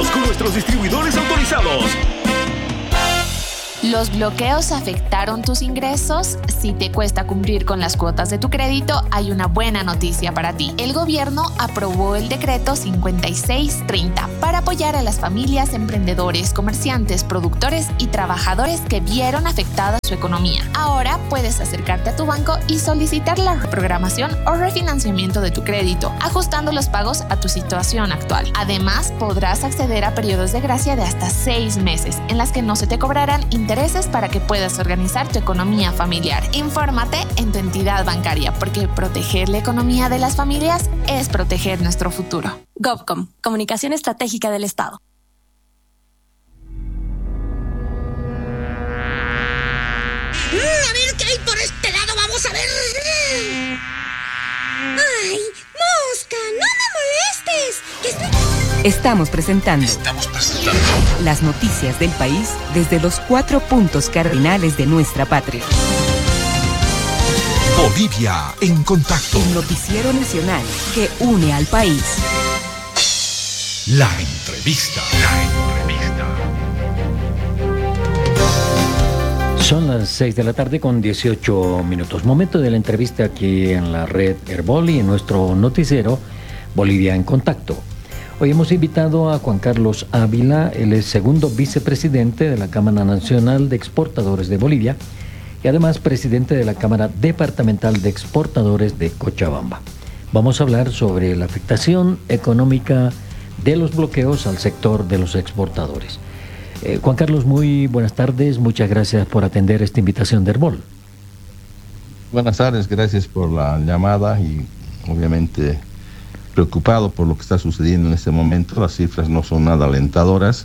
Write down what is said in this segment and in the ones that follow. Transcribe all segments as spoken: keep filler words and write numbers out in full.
Visítanos con nuestros distribuidores autorizados. ¿Los bloqueos afectaron tus ingresos? Si te cuesta cumplir con las cuotas de tu crédito, hay una buena noticia para ti. El gobierno aprobó el decreto cincuenta y seis treinta para apoyar a las familias, emprendedores, comerciantes, productores y trabajadores que vieron afectada su economía. Ahora puedes acercarte a tu banco y solicitar la reprogramación o refinanciamiento de tu crédito, ajustando los pagos a tu situación actual. Además, podrás acceder a periodos de gracia de hasta seis meses, en las que no se te cobrarán intereses para que puedas organizar tu economía familiar. Infórmate en tu entidad bancaria, porque proteger la economía de las familias es proteger nuestro futuro. GovCom, Comunicación Estratégica del Estado. Mm, a ver qué hay por este lado, vamos a ver. ¡Ay, mosca! ¡No me molestes! Estoy... Estamos presentando, Estamos presentando las noticias del país desde los cuatro puntos cardinales de nuestra patria. Bolivia en contacto. El noticiero nacional que une al país. La entrevista. La entrevista. Son las seis de la tarde con dieciocho minutos. Momento de la entrevista aquí en la red Herboli, en nuestro noticiero Bolivia en contacto. Hoy hemos invitado a Juan Carlos Ávila, él es segundo vicepresidente de la Cámara Nacional de Exportadores de Bolivia y además presidente de la Cámara Departamental de Exportadores de Cochabamba. Vamos a hablar sobre la afectación económica de los bloqueos al sector de los exportadores. Eh, Juan Carlos, muy buenas tardes, muchas gracias por atender esta invitación de Herbol. Buenas tardes, gracias por la llamada y obviamente preocupado por lo que está sucediendo en este momento. Las cifras no son nada alentadoras.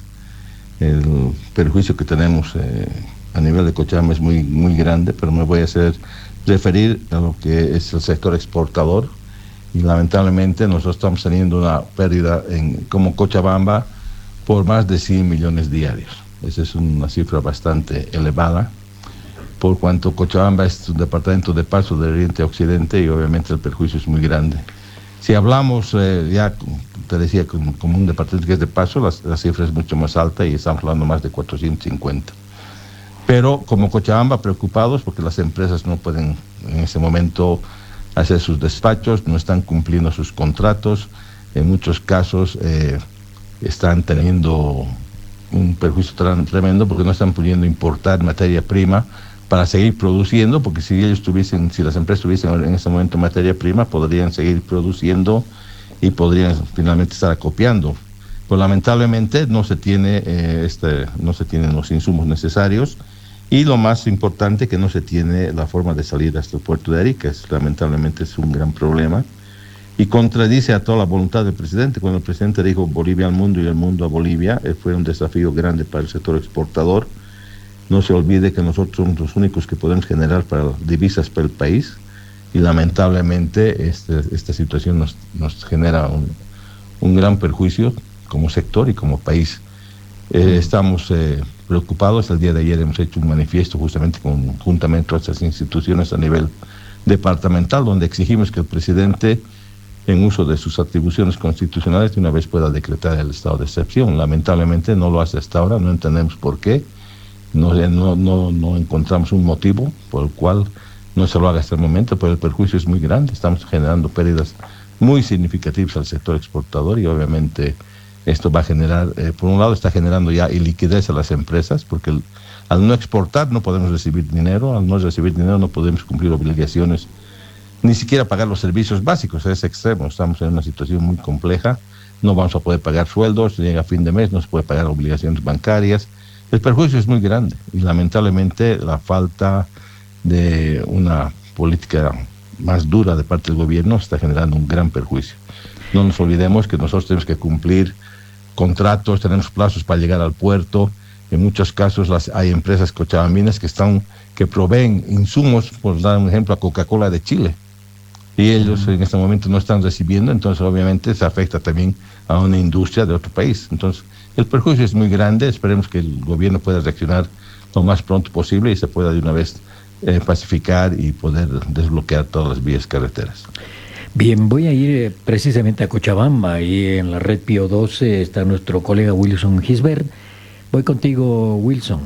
El perjuicio que tenemos eh, a nivel de Cochabamba es muy, muy grande, pero me voy a hacer referir a lo que es el sector exportador y lamentablemente nosotros estamos teniendo una pérdida en, como Cochabamba por más de cien millones diarios. Esa es una cifra bastante elevada, por cuanto Cochabamba es un departamento de paso de oriente a occidente y obviamente el perjuicio es muy grande. Si hablamos eh, ya, te decía, como, como un departamento que es de paso, la, la cifra es mucho más alta y estamos hablando más de cuatrocientos cincuenta. Pero como Cochabamba, preocupados porque las empresas no pueden en ese momento hacer sus despachos, no están cumpliendo sus contratos, en muchos casos eh, están teniendo un perjuicio tremendo porque no están pudiendo importar materia prima para seguir produciendo, porque si ellos tuviesen, si las empresas tuviesen en ese momento materia prima, podrían seguir produciendo y podrían finalmente estar acopiando. Pues lamentablemente no se tiene eh, este, no se tienen los insumos necesarios y lo más importante que no se tiene la forma de salir hasta el puerto de Arica. Es, lamentablemente es un gran problema y contradice a toda la voluntad del presidente. Cuando el presidente dijo Bolivia al mundo y el mundo a Bolivia, eh, fue un desafío grande para el sector exportador. No se olvide que nosotros somos los únicos que podemos generar para divisas para el país y lamentablemente este, esta situación nos, nos genera un, un gran perjuicio como sector y como país. Eh, estamos eh, preocupados. El día de ayer hemos hecho un manifiesto justamente conjuntamente con otras instituciones a nivel departamental donde exigimos que el presidente, en uso de sus atribuciones constitucionales, de una vez pueda decretar el estado de excepción. Lamentablemente no lo hace hasta ahora, no entendemos por qué. No, no, no, no encontramos un motivo por el cual no se lo haga hasta el momento, pero el perjuicio es muy grande. Estamos generando pérdidas muy significativas al sector exportador y obviamente esto va a generar, eh, por un lado está generando ya iliquidez a las empresas, porque el, al no exportar no podemos recibir dinero, al no recibir dinero no podemos cumplir obligaciones, ni siquiera pagar los servicios básicos. A ese extremo estamos en una situación muy compleja, no vamos a poder pagar sueldos, llega a fin de mes, no se puede pagar obligaciones bancarias. El perjuicio es muy grande y lamentablemente la falta de una política más dura de parte del gobierno está generando un gran perjuicio. No nos olvidemos que nosotros tenemos que cumplir contratos, tenemos plazos para llegar al puerto. En muchos casos las, hay empresas cochabambinas que están que proveen insumos, por dar un ejemplo, a Coca-Cola de Chile. Y ellos en este momento no están recibiendo, entonces obviamente se afecta también a una industria de otro país. Entonces, el perjuicio es muy grande, esperemos que el gobierno pueda reaccionar lo más pronto posible y se pueda de una vez eh, pacificar y poder desbloquear todas las vías carreteras. Bien, voy a ir eh, precisamente a Cochabamba, y en la red Pío doce está nuestro colega Wilson Gisbert. Voy contigo, Wilson.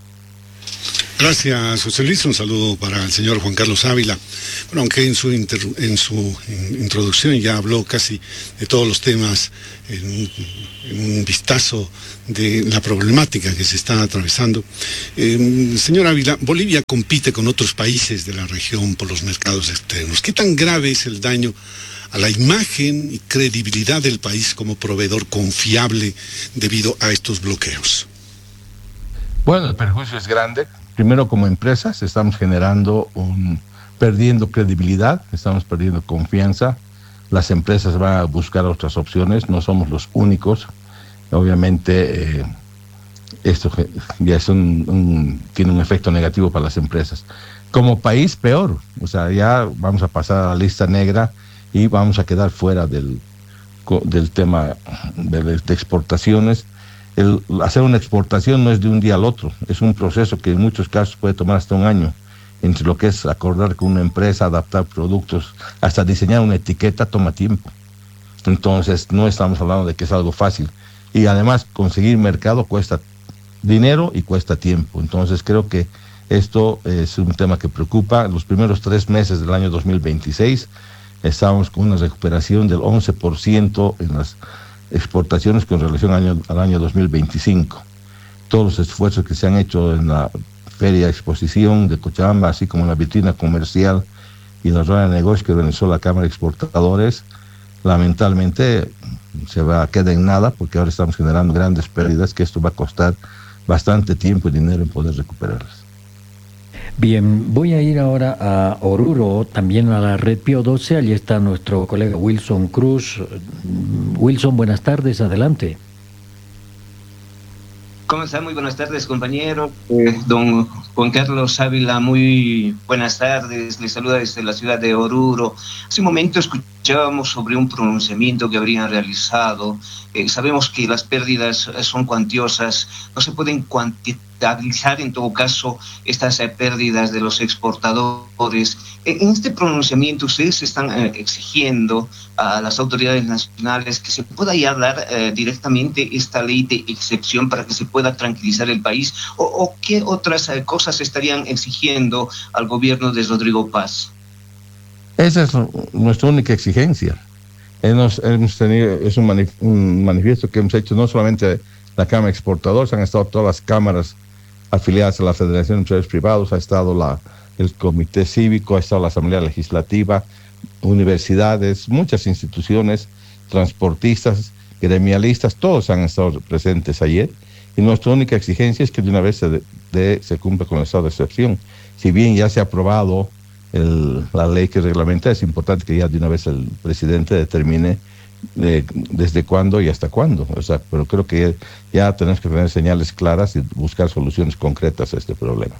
Gracias, José Luis. Un saludo para el señor Juan Carlos Ávila. Bueno, aunque en su, inter, en su in, introducción ya habló casi de todos los temas, en, en un vistazo de la problemática que se está atravesando. Eh, señor Ávila, Bolivia compite con otros países de la región por los mercados externos. ¿Qué tan grave es el daño a la imagen y credibilidad del país como proveedor confiable debido a estos bloqueos? Bueno, el perjuicio es grande. Primero, como empresas, estamos generando un, perdiendo credibilidad, estamos perdiendo confianza. Las empresas van a buscar otras opciones, no somos los únicos. Obviamente, eh, esto ya es un, un, tiene un efecto negativo para las empresas. Como país, peor. O sea, ya vamos a pasar a la lista negra y vamos a quedar fuera del, del tema de, de exportaciones. El hacer una exportación no es de un día al otro, es un proceso que en muchos casos puede tomar hasta un año, entre lo que es acordar con una empresa, adaptar productos, hasta diseñar una etiqueta toma tiempo. Entonces no estamos hablando de que es algo fácil, y además conseguir mercado cuesta dinero y cuesta tiempo. Entonces creo que esto es un tema que preocupa. Los primeros tres meses del año dos mil veintiséis estamos con una recuperación del once por ciento en las exportaciones con relación al año, al año dos mil veinticinco. Todos los esfuerzos que se han hecho en la Feria de Exposición de Cochabamba, así como en la vitrina comercial y la rueda de negocios que organizó la Cámara de Exportadores, lamentablemente se va a quedar en nada, porque ahora estamos generando grandes pérdidas, que esto va a costar bastante tiempo y dinero en poder recuperarlas. Bien, voy a ir ahora a Oruro, también a la red Pío doce. Allí está nuestro colega Wilson Cruz. Wilson, buenas tardes, adelante. ¿Cómo está? Muy buenas tardes, compañero. Eh, don Juan Carlos Ávila, muy buenas tardes. Le saluda desde la ciudad de Oruro. Hace un momento escuchábamos sobre un pronunciamiento que habrían realizado. Eh, sabemos que las pérdidas son cuantiosas. No se pueden cuantificar, en todo caso, estas eh, pérdidas de los exportadores. Eh, en este pronunciamiento ustedes están eh, exigiendo a las autoridades nacionales que se pueda ya dar eh, directamente esta ley de excepción para que se pueda tranquilizar el país, o, o qué otras eh, cosas estarían exigiendo al gobierno de Rodrigo Paz. Esa es nuestra única exigencia. Hemos, hemos tenido, es un, manif un manifiesto que hemos hecho no solamente la Cámara de Exportadores, han estado todas las cámaras afiliadas a la Federación de Empresarios Privados, ha estado la, el Comité Cívico, ha estado la Asamblea Legislativa, universidades, muchas instituciones, transportistas, gremialistas, todos han estado presentes ayer, y nuestra única exigencia es que de una vez se, de, de, se cumpla con el estado de excepción. Si bien ya se ha aprobado el, la ley que reglamenta, es importante que ya de una vez el presidente determine de, desde cuándo y hasta cuándo. O sea, pero creo que ya, ya tenemos que tener señales claras y buscar soluciones concretas a este problema.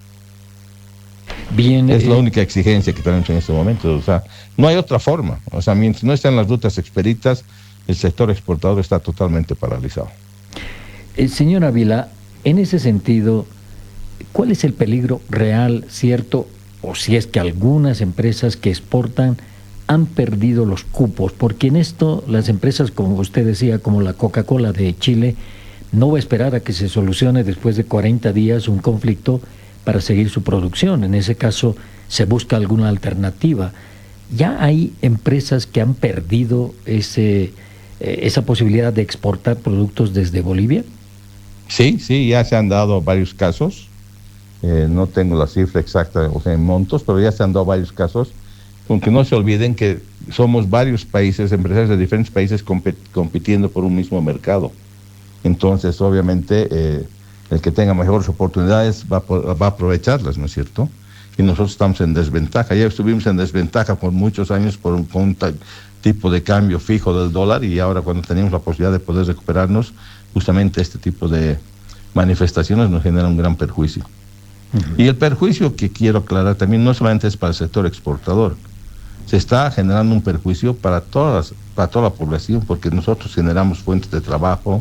Bien, es eh, la única exigencia que tenemos en este momento. O sea, no hay otra forma. O sea, mientras no estén las rutas expeditas, el sector exportador está totalmente paralizado. Eh, señor Ávila, en ese sentido, ¿cuál es el peligro real, cierto, o si es que algunas empresas que exportan han perdido los cupos? Porque en esto las empresas, como usted decía, como la Coca-Cola de Chile, no va a esperar a que se solucione después de cuarenta días un conflicto para seguir su producción. En ese caso se busca alguna alternativa. ¿Ya hay empresas que han perdido ese, eh, esa posibilidad de exportar productos desde Bolivia? Sí, sí, ya se han dado varios casos. Eh, no tengo la cifra exacta, o sea, en montos, pero ya se han dado varios casos. Aunque no se olviden que somos varios países, empresarios de diferentes países compet compitiendo por un mismo mercado. Entonces, obviamente, eh, el que tenga mejores oportunidades va a, va a aprovecharlas, ¿no es cierto? Y nosotros estamos en desventaja. Ya estuvimos en desventaja por muchos años por un, con un tipo de cambio fijo del dólar, y ahora cuando tenemos la posibilidad de poder recuperarnos, justamente este tipo de manifestaciones nos generan un gran perjuicio. Uh-huh. Y el perjuicio que quiero aclarar también no solamente es para el sector exportador, se está generando un perjuicio para todas, para toda la población, porque nosotros generamos fuentes de trabajo,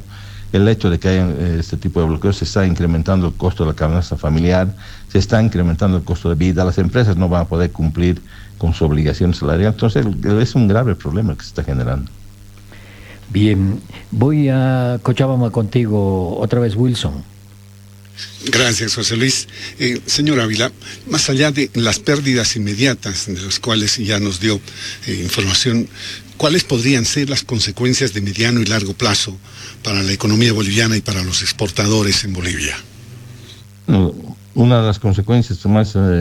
el hecho de que haya eh, este tipo de bloqueos, se está incrementando el costo de la canasta familiar, se está incrementando el costo de vida, las empresas no van a poder cumplir con su obligación salarial, entonces es un grave problema que se está generando. Bien, voy a Cochabamba contigo otra vez, Wilson. Gracias, José Luis. Eh, señor Ávila, más allá de las pérdidas inmediatas, de las cuales ya nos dio eh, información, ¿cuáles podrían ser las consecuencias de mediano y largo plazo para la economía boliviana y para los exportadores en Bolivia? Una de las consecuencias más eh,